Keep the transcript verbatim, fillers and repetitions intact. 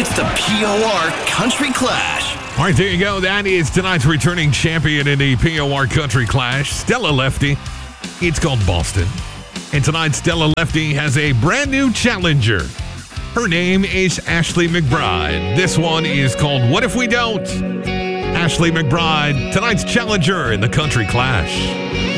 It's the P O R Country Clash. All right, there you go. That is tonight's returning champion in the P O R Country Clash, Stella Lefty. It's called Boston. And tonight, Stella Lefty has a brand new challenger. Her name is Ashley McBride. This one is called What If We Don't? Ashley McBride, tonight's challenger in the Country Clash.